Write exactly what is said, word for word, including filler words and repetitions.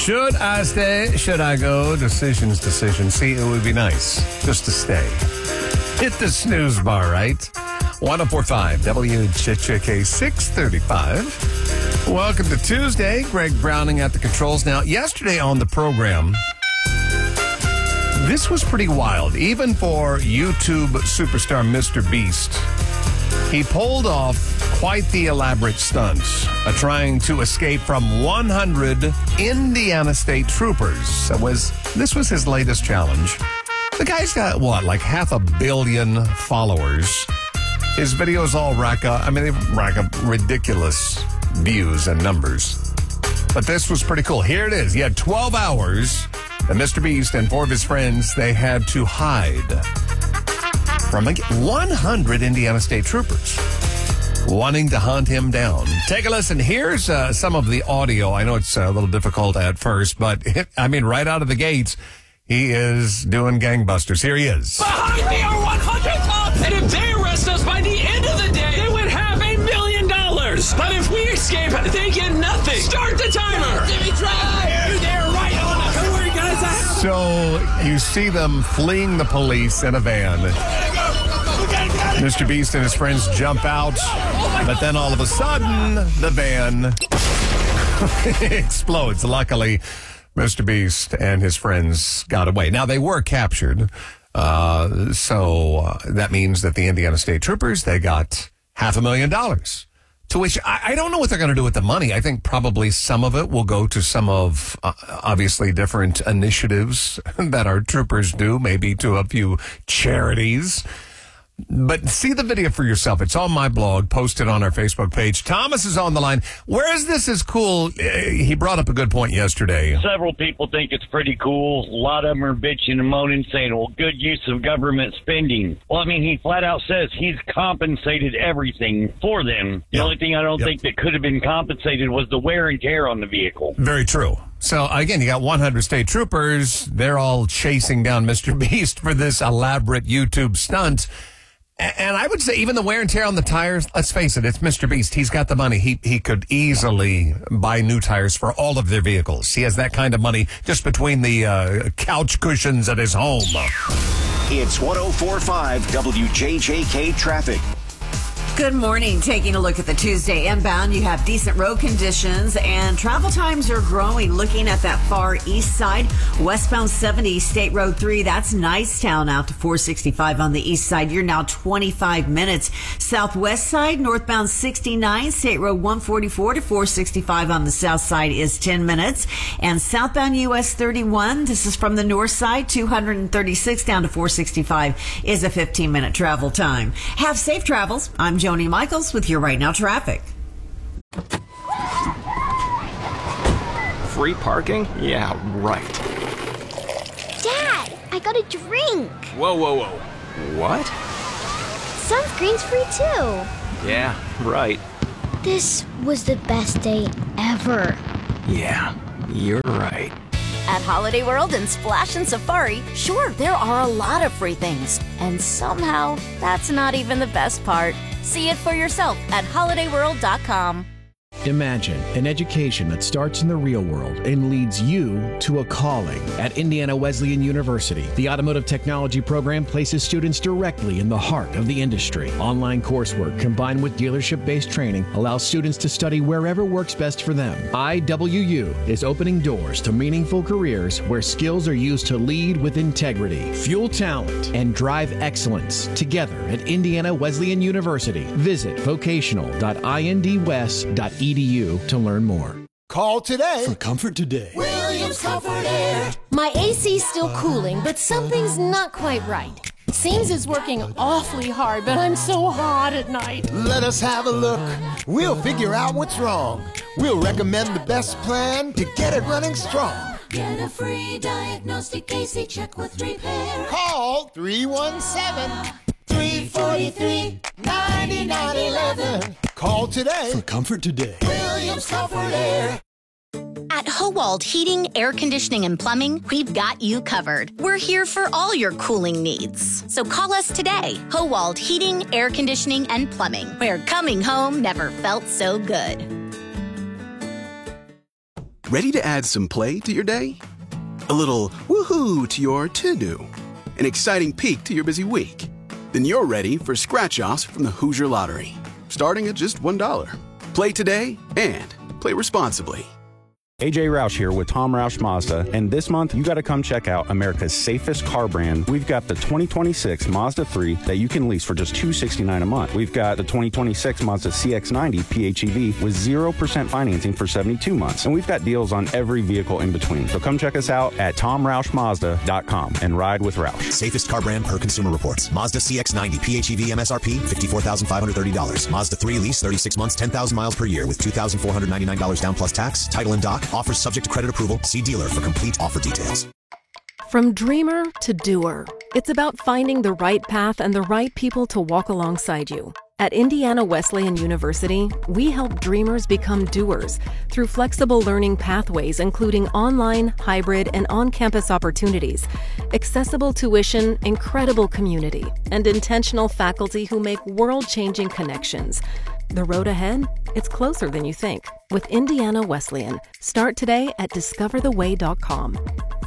Should I stay? Should I go? Decisions, decisions. See, it would be nice just to stay. Hit the snooze bar, right? one oh four point five W J K six thirty-five. Welcome to Tuesday. Greg Browning at the controls. Now, yesterday on the program, this was pretty wild. Even for YouTube superstar Mister Beast, he pulled off quite the elaborate stunt, uh, trying to escape from one hundred Indiana State Troopers. It was, this was his latest challenge. The guy's got, what, like half a billion followers. His videos all rack up, I mean, they rack up ridiculous views and numbers. But this was pretty cool. Here it is. He had twelve hours, and Mister Beast and four of his friends, they had to hide from like one hundred Indiana State Troopers wanting to hunt him down. Take a listen. Here's uh, some of the audio. I know it's a little difficult at first, but it, I mean, right out of the gates, he is doing gangbusters. Here he is. Behind me are one hundred cops, and if they arrest us by the end of the day, they would have a million dollars. But if we escape, they get nothing. Start the timer. Give me try. You're there right on it. Don't worry, guys. I have So you see them fleeing the police in a van. Mister Beast and his friends jump out, but then all of a sudden, the van explodes. Luckily, Mister Beast and his friends got away. Now, they were captured, uh, so uh, that means that the Indiana State Troopers, they got half a million dollars, to which I, I don't know what they're going to do with the money. I think probably some of it will go to some of, uh, obviously, different initiatives that our troopers do, maybe to a few charities. But see the video for yourself. It's on my blog, posted on our Facebook page. Thomas is on the line. Whereas this is cool, he brought up a good point yesterday. Several people think it's pretty cool. A lot of them are bitching and moaning, saying, well, good use of government spending. Well, I mean, he flat out says he's compensated everything for them. The Yep. only thing I don't Yep. think that could have been compensated was the wear and tear on the vehicle. Very true. So, again, you got one hundred state troopers. They're all chasing down Mister Beast for this elaborate YouTube stunt. And I would say even the wear and tear on the tires, let's face it, it's Mister Beast. He's got the money. He he could easily buy new tires for all of their vehicles. He has that kind of money just between the uh, couch cushions at his home. It's one oh four point five W J J K traffic. Good morning. Taking a look at the Tuesday inbound, you have decent road conditions and travel times are growing. Looking at that far east side, westbound seventy, State Road three, that's Nicetown out to four sixty-five on the east side. You're now twenty-five minutes. Southwest side, northbound sixty-nine, State Road one forty-four to four sixty-five on the south side is ten minutes. And southbound U S thirty-one, this is from the north side, two thirty-six down to four sixty-five is a fifteen minute travel time. Have safe travels. I'm Joni Michaels with your Right Now traffic. Free parking? Yeah, right. Dad, I got a drink. Whoa, whoa, whoa. What? Sunscreen's free too. Yeah, right. This was the best day ever. Yeah, you're right. At Holiday World and Splash and Safari, sure, there are a lot of free things. And somehow, that's not even the best part. See it for yourself at holiday world dot com. Imagine an education that starts in the real world and leads you to a calling. At Indiana Wesleyan University, the Automotive Technology program places students directly in the heart of the industry. Online coursework combined with dealership-based training allows students to study wherever works best for them. I W U is opening doors to meaningful careers where skills are used to lead with integrity, fuel talent, and drive excellence together at Indiana Wesleyan University. Visit vocational dot I N D west dot E D U to learn more. Call today for Comfort Today. Williams Comfort Air. My A C's still cooling, but something's not quite right. Seems it's working awfully hard, but I'm so hot at night. Let us have a look. We'll figure out what's wrong. We'll recommend the best plan to get it running strong. Get a free diagnostic A C check with repair. Call three one seven, three four three, nine nine one one. Call today for Comfort Today. Williams Comfort Air. At Howald Heating, Air Conditioning, and Plumbing, we've got you covered. We're here for all your cooling needs. So call us today. Howald Heating, Air Conditioning, and Plumbing, where coming home never felt so good. Ready to add some play to your day? A little woohoo to your to-do? An exciting peek to your busy week? Then you're ready for scratch-offs from the Hoosier Lottery, starting at just one dollar. Play today and play responsibly. A J Roush here with Tom Roush Mazda, and this month you got to come check out America's safest car brand. We've got the twenty twenty-six Mazda three that you can lease for just two hundred sixty-nine dollars a month. We've got the twenty twenty-six Mazda C X ninety P H E V with zero percent financing for seventy-two months, and we've got deals on every vehicle in between. So come check us out at tom roush mazda dot com and ride with Roush. Safest car brand per Consumer Reports. Mazda C X ninety P H E V M S R P fifty-four thousand five hundred thirty dollars. Mazda three lease thirty-six months, ten thousand miles per year with two thousand four hundred ninety-nine dollars down plus tax. Title and doc. Offers subject to credit approval. See dealer for complete offer details. From dreamer to doer, it's about finding the right path and the right people to walk alongside you. At Indiana Wesleyan University, we help dreamers become doers through flexible learning pathways, including online, hybrid, and on-campus opportunities, accessible tuition, incredible community, and intentional faculty who make world-changing connections. The road ahead? It's closer than you think. With Indiana Wesleyan. Start today at discover the way dot com.